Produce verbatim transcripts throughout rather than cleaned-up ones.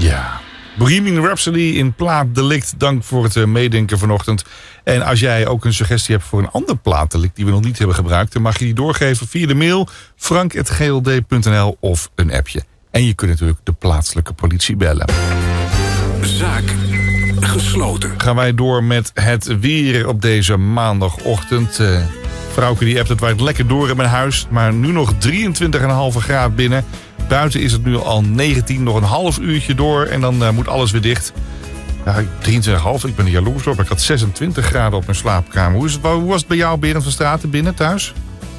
Ja. Bohemian Rhapsody in plaatdelict. Dank voor het meedenken vanochtend. En als jij ook een suggestie hebt voor een ander plaatdelict die we nog niet hebben gebruikt, dan mag je die doorgeven via de mail frank at g l d punt n l of een appje. En je kunt natuurlijk de plaatselijke politie bellen. Zaak gesloten. Gaan wij door met het weer op deze maandagochtend. Uh, Vrouwke die appt, het waait lekker door in mijn huis. Maar nu nog drieëntwintig komma vijf graden binnen. Buiten is het nu al negentien, nog een half uurtje door en dan uh, moet alles weer dicht. Ja, drieëntwintig komma vijf, ik ben er jaloers op. Ik had zesentwintig graden op mijn slaapkamer. Hoe, is het, hoe was het bij jou, Berend van Straten, binnen thuis?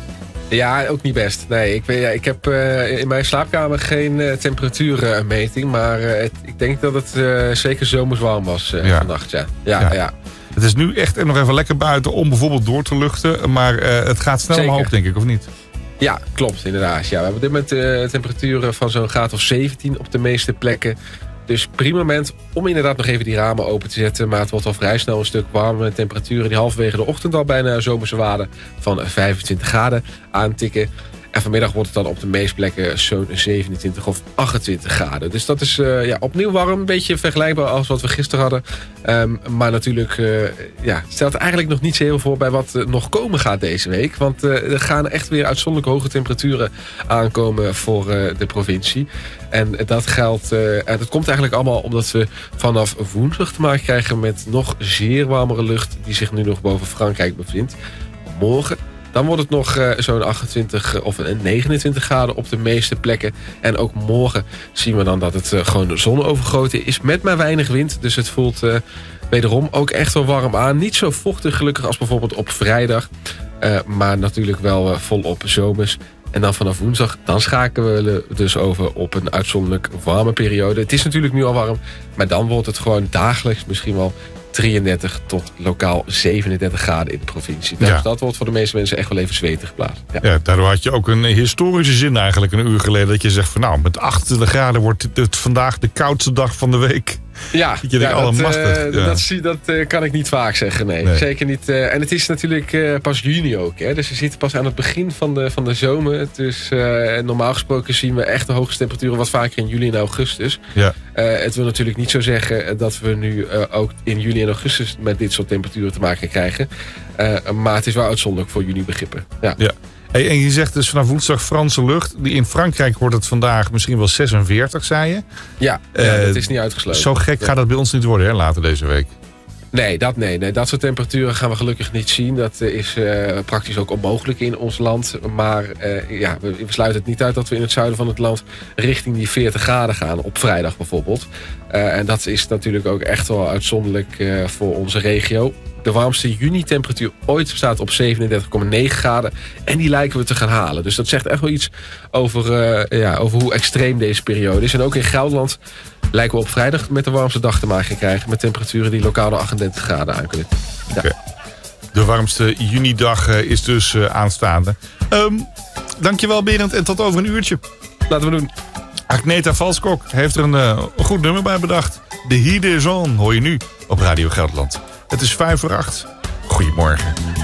Ja, ook niet best. Nee, ik, ben, ja, ik heb uh, in mijn slaapkamer geen uh, temperatuurmeting. Maar uh, het, ik denk dat het uh, zeker zomers warm was uh, ja. vannacht. Ja. Ja, ja. Ja. Het is nu echt nog even lekker buiten om bijvoorbeeld door te luchten. Maar uh, het gaat snel zeker. omhoog, denk ik, of niet? Ja, klopt, inderdaad. Ja, we hebben op dit moment uh, temperaturen van zo'n graad of zeventien op de meeste plekken. Dus prima moment om inderdaad nog even die ramen open te zetten. Maar het wordt al vrij snel een stuk warmer. Temperaturen die halverwege de ochtend al bijna zomerse waarden van vijfentwintig graden aantikken. En vanmiddag wordt het dan op de meeste plekken zo'n zevenentwintig of achtentwintig graden. Dus dat is uh, ja, opnieuw warm. Een beetje vergelijkbaar als wat we gisteren hadden. Um, maar natuurlijk uh, ja, stelt eigenlijk nog niet zo heel voor bij wat uh, nog komen gaat deze week. Want uh, er gaan echt weer uitzonderlijk hoge temperaturen aankomen voor uh, de provincie. En dat geldt, uh, en dat komt eigenlijk allemaal omdat we vanaf woensdag te maken krijgen met nog zeer warmere lucht die zich nu nog boven Frankrijk bevindt. Morgen dan wordt het nog uh, zo'n achtentwintig of negenentwintig graden op de meeste plekken. En ook morgen zien we dan dat het uh, gewoon zonovergoten is met maar weinig wind. Dus het voelt uh, wederom ook echt wel warm aan. Niet zo vochtig gelukkig als bijvoorbeeld op vrijdag. Uh, maar natuurlijk wel uh, volop zomers. En dan vanaf woensdag, dan schakelen we dus over op een uitzonderlijk warme periode. Het is natuurlijk nu al warm, maar dan wordt het gewoon dagelijks misschien wel drieëndertig tot lokaal zevenendertig graden in de provincie. Dus ja. Dat wordt voor de meeste mensen echt wel even zweten geplaatst. Ja. Ja, daardoor had je ook een historische zin eigenlijk een uur geleden. Dat je zegt van nou, met achtentwintig graden wordt het vandaag de koudste dag van de week. Ja, dat, je ja, dat, uh, ja. dat, dat uh, kan ik niet vaak zeggen. Nee, nee. Zeker niet. Uh, en het is natuurlijk uh, pas juni ook. Hè? Dus we zitten pas aan het begin van de, van de zomer. Dus uh, normaal gesproken zien we echt de hoogste temperaturen wat vaker in juli en augustus. Ja. Uh, het wil natuurlijk niet zo zeggen dat we nu uh, ook in juli en augustus met dit soort temperaturen te maken krijgen. Uh, maar het is wel uitzonderlijk voor juni begrippen. Ja. Ja. Hey, en je zegt dus vanaf woensdag Franse lucht. In Frankrijk wordt het vandaag misschien wel zesenveertig, zei je? Ja, uh, ja dat is niet uitgesloten. Zo gek ja. gaat dat bij ons niet worden, hè, later deze week. Nee dat, nee, nee, dat soort temperaturen gaan we gelukkig niet zien. Dat is uh, praktisch ook onmogelijk in ons land. Maar uh, ja, we, we sluiten het niet uit dat we in het zuiden van het land richting die veertig graden gaan. Op vrijdag bijvoorbeeld. Uh, en dat is natuurlijk ook echt wel uitzonderlijk uh, voor onze regio. De warmste juni-temperatuur ooit staat op zevenendertig komma negen graden. En die lijken we te gaan halen. Dus dat zegt echt wel iets over, uh, ja, over hoe extreem deze periode is. En ook in Gelderland lijken we op vrijdag met de warmste dag te maken krijgen. Met temperaturen die lokaal de achtendertig graden aan kunnen. Ja. Okay. De warmste junidag uh, is dus uh, aanstaande. Um, dankjewel Berend en tot over een uurtje. Laten we doen. Agneta Valskok heeft er een, uh, een goed nummer bij bedacht. De Heat is On hoor je nu op Radio Gelderland. Het is vijf voor acht. Goedemorgen.